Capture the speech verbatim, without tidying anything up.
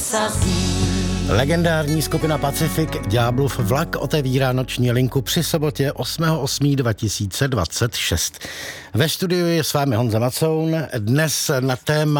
osazí. Legendární skupina Pacific Ďáblův vlak otevírá noční linku při sobotě osmého osmého dva tisíce dvacet šest. Ve studiu je s vámi Honza Macoun. Dnes na téma